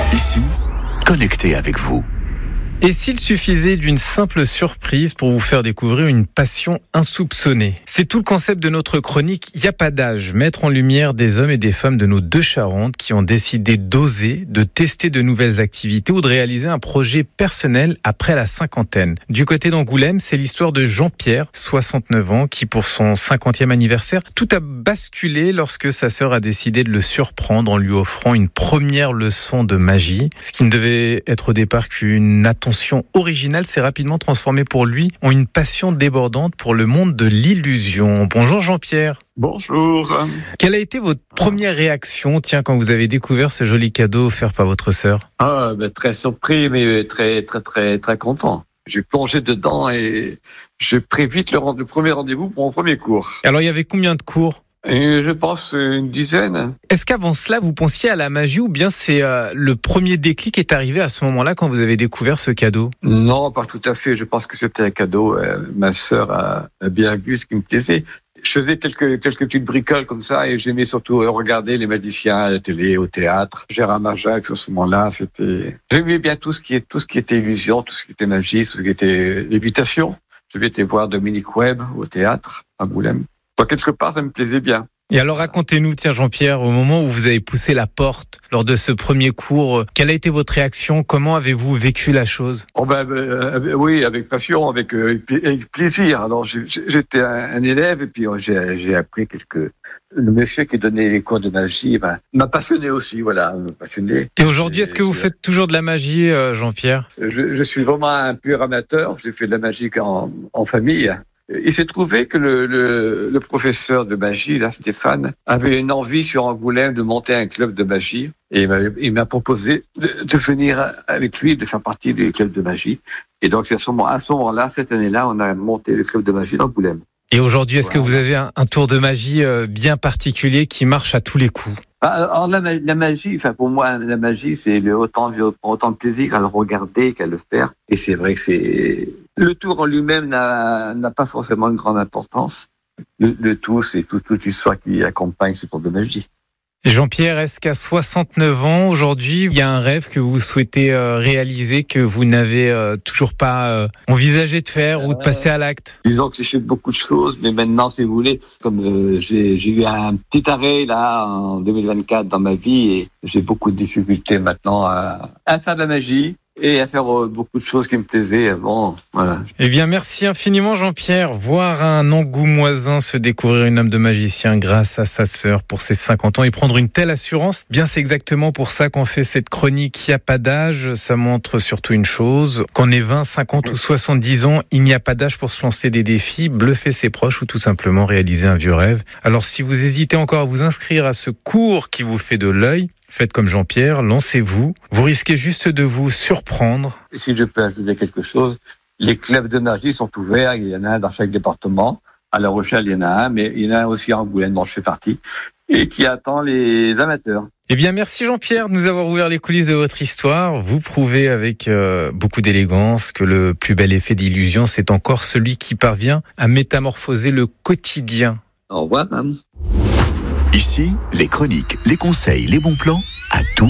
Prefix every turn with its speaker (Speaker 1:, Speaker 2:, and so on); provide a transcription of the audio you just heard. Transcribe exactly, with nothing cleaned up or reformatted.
Speaker 1: Ici, connecté avec vous.
Speaker 2: Et s'il suffisait d'une simple surprise pour vous faire découvrir une passion insoupçonnée? C'est tout le concept de notre chronique Y a pas d'âge, mettre en lumière des hommes et des femmes de nos deux Charentes qui ont décidé d'oser, de tester de nouvelles activités ou de réaliser un projet personnel après la cinquantaine. Du côté d'Angoulême, c'est l'histoire de Jean-Pierre, soixante-neuf ans, qui pour son cinquantième anniversaire, tout a basculé lorsque sa sœur a décidé de le surprendre en lui offrant une première leçon de magie. Ce qui ne devait être au départ qu'une attention originale s'est rapidement transformée pour lui en une passion débordante pour le monde de l'illusion. Bonjour Jean-Pierre.
Speaker 3: Bonjour.
Speaker 2: Quelle a été votre première réaction, tiens, quand vous avez découvert ce joli cadeau offert par votre sœur?
Speaker 3: Ah, ben, très surpris, mais très, très, très, très content. J'ai plongé dedans et j'ai pris vite le, le premier rendez-vous pour mon premier cours.
Speaker 2: Alors, il y avait combien de cours?
Speaker 3: Et je pense une dizaine.
Speaker 2: Est-ce qu'avant cela, vous pensiez à la magie ou bien c'est euh, le premier déclic est arrivé à ce moment-là quand vous avez découvert ce cadeau?
Speaker 3: Non, pas tout à fait. Je pense que c'était un cadeau. Euh, ma sœur a, a bien vu ce qui me plaisait. Je faisais quelques, quelques petites bricoles comme ça et j'aimais surtout regarder les magiciens à la télé, au théâtre. Gérard Majax, à ce moment-là, c'était... J'aimais bien tout ce qui est, tout ce qui était illusion, tout ce qui était magie, tout ce qui était lévitation. Je vais été voir Dominique Webb au théâtre, à Angoulême. Donc, quelque part, ça me plaisait bien.
Speaker 2: Et alors, racontez-nous, tiens, Jean-Pierre, au moment où vous avez poussé la porte lors de ce premier cours, quelle a été votre réaction? Comment avez-vous vécu la chose?
Speaker 3: Oh ben, euh, oui, avec passion, avec, euh, avec plaisir. Alors, j'étais un, un élève et puis j'ai, j'ai appris quelques... Le monsieur qui donnait les cours de magie ben, m'a passionné aussi, voilà, m'a passionné.
Speaker 2: Et aujourd'hui, est-ce que vous faites toujours de la magie, euh, Jean-Pierre?
Speaker 3: je, je suis vraiment un pur amateur. J'ai fait de la magie en, en famille. Il s'est trouvé que le, le, le professeur de magie, là, Stéphane, avait une envie sur Angoulême de monter un club de magie. Et il m'a, il m'a proposé de, de venir avec lui, de faire partie du club de magie. Et donc, c'est à ce moment, à ce moment-là, cette année-là, on a monté le club de magie d'Angoulême.
Speaker 2: Et aujourd'hui, est-ce
Speaker 3: voilà.
Speaker 2: que vous avez un, un tour de magie bien particulier qui marche à tous les coups?
Speaker 3: Alors, la, la magie, enfin, pour moi, la magie, c'est le, autant, autant de plaisir à le regarder qu'à le faire. Et c'est vrai que c'est, le tour en lui-même n'a, n'a pas forcément une grande importance. Le, le tout, c'est tout, toute l'histoire qui accompagne ce tour de magie.
Speaker 2: Jean-Pierre, est-ce qu'à soixante-neuf ans, aujourd'hui, il y a un rêve que vous souhaitez euh, réaliser, que vous n'avez euh, toujours pas euh, envisagé de faire ou de passer à l'acte?
Speaker 3: Disons que j'ai fait beaucoup de choses, mais maintenant, si vous voulez, comme euh, j'ai, j'ai eu un petit arrêt là en deux mille vingt-quatre dans ma vie et j'ai beaucoup de difficultés maintenant à, à faire de la magie. Et à faire beaucoup de choses qui me plaisaient avant. Voilà.
Speaker 2: Eh bien, merci infiniment, Jean-Pierre. Voir un Angoumoisin se découvrir une âme de magicien grâce à sa sœur pour ses cinquante ans et prendre une telle assurance, bien, c'est exactement pour ça qu'on fait cette chronique. Il n'y a pas d'âge. Ça montre surtout une chose. Qu'on ait vingt, cinquante ou soixante-dix ans, il n'y a pas d'âge pour se lancer des défis, bluffer ses proches ou tout simplement réaliser un vieux rêve. Alors, si vous hésitez encore à vous inscrire à ce cours qui vous fait de l'œil, faites comme Jean-Pierre, lancez-vous. Vous risquez juste de vous surprendre.
Speaker 3: Si je peux ajouter quelque chose, les clubs de magie sont ouverts. Il y en a un dans chaque département. À La Rochelle, il y en a un, mais il y en a un aussi à Angoulême, dont je fais partie, et qui attend les amateurs.
Speaker 2: Eh bien, merci Jean-Pierre de nous avoir ouvert les coulisses de votre histoire. Vous prouvez avec euh, beaucoup d'élégance que le plus bel effet d'illusion, c'est encore celui qui parvient à métamorphoser le quotidien.
Speaker 3: Au revoir, madame.
Speaker 1: Ici, les chroniques, les conseils, les bons plans, à tout